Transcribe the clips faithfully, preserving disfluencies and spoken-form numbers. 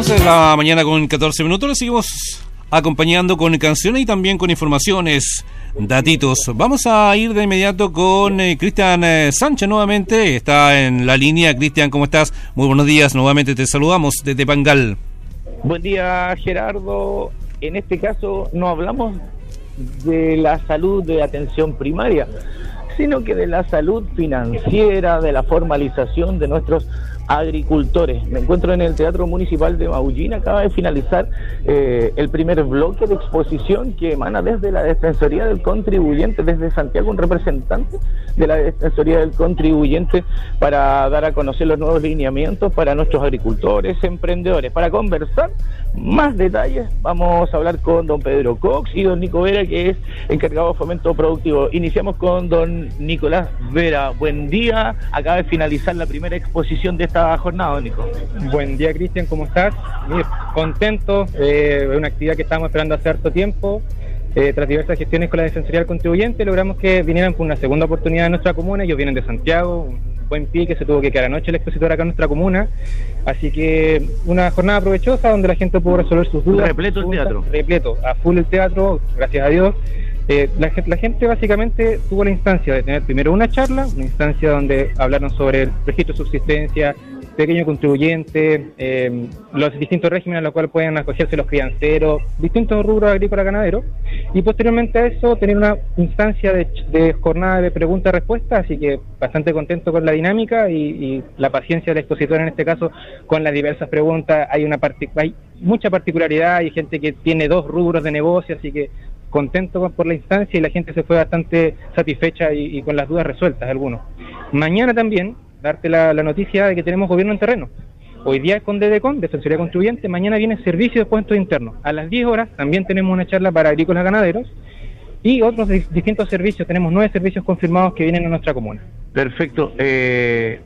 once de la mañana con catorce minutos. Le seguimos acompañando con canciones y también con informaciones, datitos. Vamos a ir de inmediato con eh, Cristian eh, Sánchez nuevamente. Está en la línea. Cristian, ¿cómo estás? Muy buenos días. Nuevamente te saludamos desde Pangal. Buen día, Gerardo. En este caso no hablamos de la salud de atención primaria, sino que de la salud financiera, de la formalización de nuestros agricultores. Me encuentro en el Teatro Municipal de Maullín. Acaba de finalizar eh, el primer bloque de exposición que emana desde la Defensoría del Contribuyente, desde Santiago, un representante de la Defensoría del Contribuyente, para dar a conocer los nuevos lineamientos para nuestros agricultores, emprendedores. Para conversar más detalles vamos a hablar con don Pedro Cox y don Nico Vera, que es encargado de fomento productivo. Iniciamos con don Nicolás Vera. Buen día. Acaba de finalizar la primera exposición de esta jornada, Nico. Buen día, Cristian, ¿cómo estás? Mira, contento, eh, es una actividad que estábamos esperando hace harto tiempo. Eh, tras diversas gestiones con la Defensoría del Contribuyente, logramos que vinieran con una segunda oportunidad en nuestra comuna. Ellos vienen de Santiago, un buen pie que se tuvo que quedar anoche el expositor acá en nuestra comuna. Así que una jornada provechosa donde la gente pudo resolver sus dudas. Repleto el teatro. Repleto, a full el teatro, gracias a Dios. Eh, la, la gente básicamente tuvo la instancia de tener primero una charla, una instancia donde hablaron sobre el registro de subsistencia, pequeño contribuyente, eh, los distintos regímenes a los cuales pueden acogerse los crianceros, distintos rubros agrícolas ganaderos, y posteriormente a eso tener una instancia de, de jornada de pregunta-respuesta, así que bastante contento con la dinámica y, y la paciencia del expositor en este caso con las diversas preguntas. Hay una partic- hay mucha particularidad, hay gente que tiene dos rubros de negocio, así que contento por la instancia y la gente se fue bastante satisfecha y, y con las dudas resueltas algunos. Mañana también darte la, la noticia de que tenemos gobierno en terreno. Hoy día es con DEDECON, Defensoría Contribuyente, mañana viene Servicio de Puestos Internos. A las diez horas también tenemos una charla para agrícolas ganaderos y otros di- distintos servicios. Tenemos nueve servicios confirmados que vienen a nuestra comuna. Perfecto. Eh,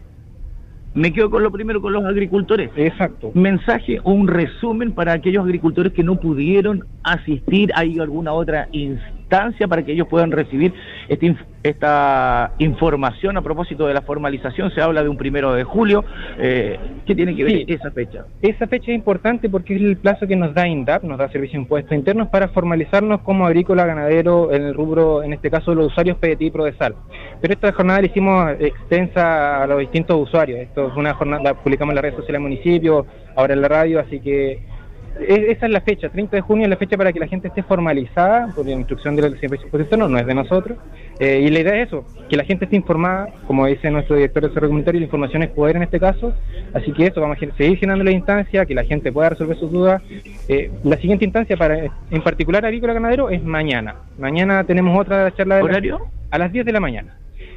me quedo con lo primero, con los agricultores. Exacto. Mensaje o un resumen para aquellos agricultores que no pudieron asistir. ¿Hay alguna otra instancia para que ellos puedan recibir esta, inf- esta información a propósito de la formalización? Se habla de un primero de julio. Eh, ¿Qué tiene que ver Sí. esa fecha? Esa fecha es importante porque es el plazo que nos da INDAP, nos da Servicio de Impuestos Internos, para formalizarnos como agrícola ganadero en el rubro, en este caso, los usuarios P D T y ProDesal. Pero esta jornada la hicimos extensa a los distintos usuarios. Esto es una jornada, la publicamos en las redes sociales del municipio, ahora en la radio, así que esa es la fecha, treinta de junio es la fecha para que la gente esté formalizada por la instrucción del Servicio de Impuestos Internos, no es de nosotros, eh, y la idea es eso, que la gente esté informada, como dice nuestro director de desarrollo comunitario, la información es poder en este caso, así que eso, vamos a seguir generando la instancia, que la gente pueda resolver sus dudas. Eh, la siguiente instancia, para en particular agrícola ganadero, es mañana. Mañana tenemos otra charla de ¿Horario? La, a las diez de la mañana.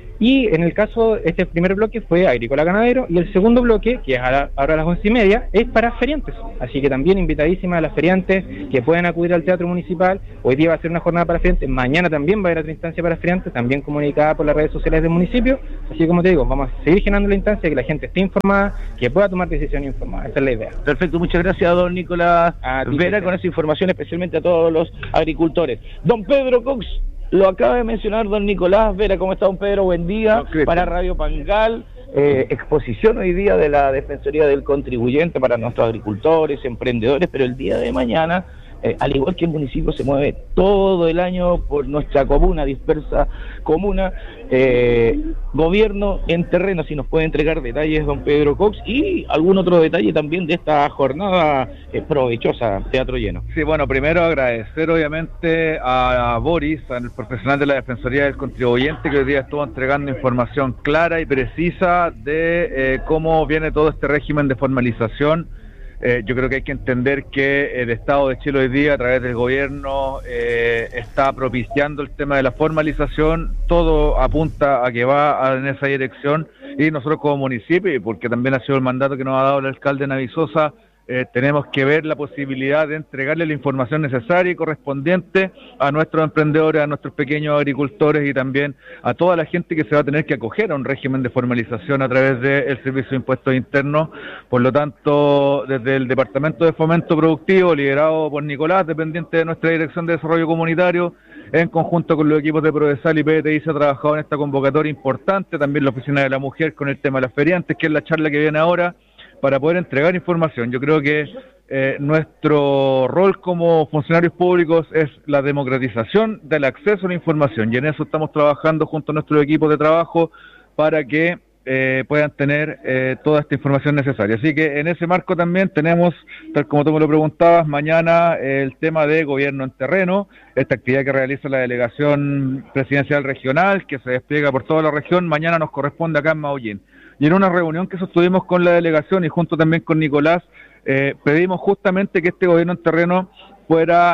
Y en el caso, este primer bloque fue agrícola ganadero, y el segundo bloque, que es a la, ahora a las once y media, es para feriantes. Así que también invitadísimas a las feriantes que puedan acudir al Teatro Municipal. Hoy día va a ser una jornada para feriantes, mañana también va a haber otra instancia para feriantes, también comunicada por las redes sociales del municipio. Así que, como te digo, vamos a seguir generando la instancia, que la gente esté informada, que pueda tomar decisiones informadas. Esa es la idea. Perfecto, muchas gracias, don Nicolás A ti, Vera, con esa información, especialmente a todos los agricultores. Don Pedro Cox, lo acaba de mencionar don Nicolás Vera. ¿Cómo está, don Pedro? Buen día. No, para Radio Pangal, eh, exposición hoy día de la Defensoría del Contribuyente para nuestros agricultores, emprendedores, pero el día de mañana, eh, al igual que el municipio se mueve todo el año por nuestra comuna, dispersa comuna, eh, gobierno en terreno. Si nos puede entregar detalles don Pedro Cox y algún otro detalle también de esta jornada eh, provechosa, teatro lleno. Sí, bueno, primero agradecer obviamente a, a Boris, al profesional de la Defensoría del Contribuyente, que hoy día estuvo entregando información clara y precisa de eh, cómo viene todo este régimen de formalización. Eh, yo creo que hay que entender que el Estado de Chile hoy día, a través del gobierno, eh, está propiciando el tema de la formalización. Todo apunta a que va a, en esa dirección, y nosotros como municipio, y porque también ha sido el mandato que nos ha dado el alcalde Navisosa, eh, tenemos que ver la posibilidad de entregarle la información necesaria y correspondiente a nuestros emprendedores, a nuestros pequeños agricultores y también a toda la gente que se va a tener que acoger a un régimen de formalización a través del Servicio de Impuestos Internos. Por lo tanto, desde el Departamento de Fomento Productivo, liderado por Nicolás, dependiente de nuestra Dirección de Desarrollo Comunitario, en conjunto con los equipos de ProDesal y P D T I, se ha trabajado en esta convocatoria importante, también la Oficina de la Mujer con el tema de las feriantes, que es la charla que viene ahora, para poder entregar información. Yo creo que eh, nuestro rol como funcionarios públicos es la democratización del acceso a la información, y en eso estamos trabajando junto a nuestro equipo de trabajo para que eh, puedan tener eh, toda esta información necesaria. Así que en ese marco también tenemos, tal como tú me lo preguntabas, mañana eh, el tema de gobierno en terreno, esta actividad que realiza la delegación presidencial regional, que se despliega por toda la región, mañana nos corresponde acá en Maullín. Y en una reunión que sostuvimos con la delegación y junto también con Nicolás, eh, pedimos justamente que este gobierno en terreno fuera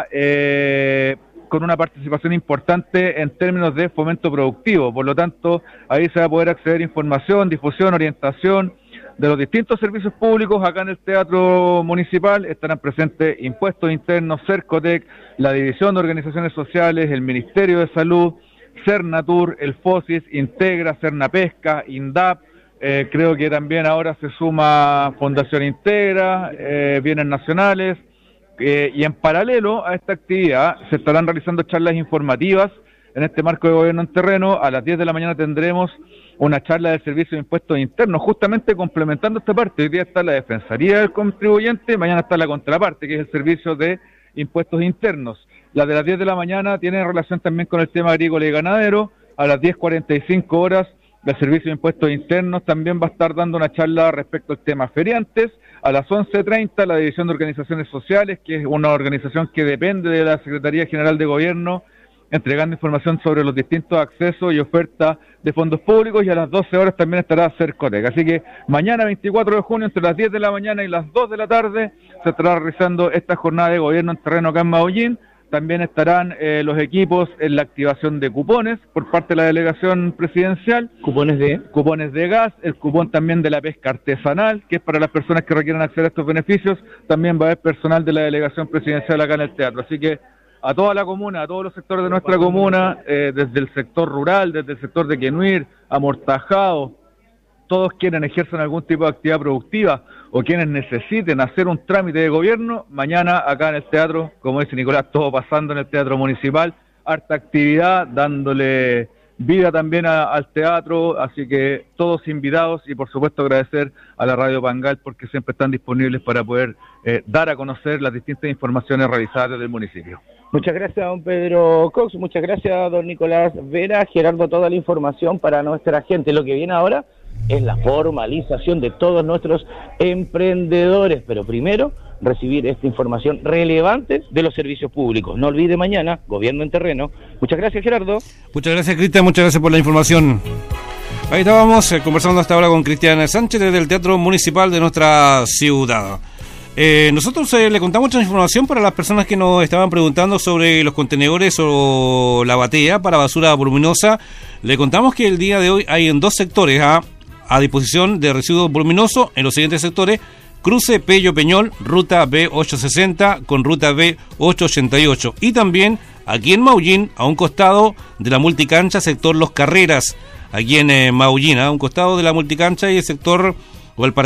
eh, con una participación importante en términos de fomento productivo. Por lo tanto, ahí se va a poder acceder a información, difusión, orientación de los distintos servicios públicos. Acá en el Teatro Municipal estarán presentes Impuestos Internos, Cercotec, la División de Organizaciones Sociales, el Ministerio de Salud, Cernatur, el FOSIS, Integra, Cernapesca, INDAP. Eh, creo que también ahora se suma Fundación Integra, eh, Bienes Nacionales, eh, y en paralelo a esta actividad se estarán realizando charlas informativas en este marco de gobierno en terreno. A las diez de la mañana tendremos una charla del Servicio de Impuestos Internos, justamente complementando esta parte. Hoy día está la Defensoría del Contribuyente, mañana está la contraparte, que es el Servicio de Impuestos Internos. La de las diez de la mañana tiene relación también con el tema agrícola y ganadero. A las diez cuarenta y cinco horas el Servicio de Impuestos Internos también va a estar dando una charla respecto al tema feriantes. A las once treinta la División de Organizaciones Sociales, que es una organización que depende de la Secretaría General de Gobierno, entregando información sobre los distintos accesos y ofertas de fondos públicos, y a las doce horas también estará Cercotec. Así que mañana veinticuatro de junio, entre las diez de la mañana y las dos de la tarde, se estará realizando esta jornada de gobierno en terreno acá en Maullín. También estarán eh, los equipos en la activación de cupones por parte de la delegación presidencial. ¿Cupones de? Cupones de gas, el cupón también de la pesca artesanal, que es para las personas que requieran acceder a estos beneficios. También va a haber personal de la delegación presidencial acá en el teatro. Así que a toda la comuna, a todos los sectores de nuestra comuna, eh, desde el sector rural, desde el sector de Quenuir, Amortajado, todos quienes ejerzan algún tipo de actividad productiva o quienes necesiten hacer un trámite de gobierno, mañana acá en el teatro, como dice Nicolás, todo pasando en el Teatro Municipal, harta actividad, dándole vida también a, al teatro, así que todos invitados, y por supuesto agradecer a la Radio Pangal porque siempre están disponibles para poder eh, dar a conocer las distintas informaciones realizadas desde el municipio. Muchas gracias, don Pedro Cox, muchas gracias, don Nicolás Vera. Gerardo, toda la información para nuestra gente. Lo que viene ahora es la formalización de todos nuestros emprendedores, pero primero recibir esta información relevante de los servicios públicos. No olvide mañana, Gobierno en Terreno. Muchas gracias, Gerardo. Muchas gracias, Cristian, muchas gracias por la información. Ahí estábamos eh, conversando hasta ahora con Cristian Sánchez desde el Teatro Municipal de nuestra ciudad. Eh, nosotros eh, le contamos mucha información para las personas que nos estaban preguntando sobre los contenedores o la batea para basura voluminosa. Le contamos que el día de hoy hay en dos sectores a, a disposición de residuos voluminosos en los siguientes sectores: Cruce Pello Peñol, ruta B ochocientos sesenta con ruta B ochocientos ochenta y ocho, y también aquí en Maullín, a un costado de la multicancha, sector Los Carreras, aquí en eh, Maullín, a un costado de la multicancha y el sector o el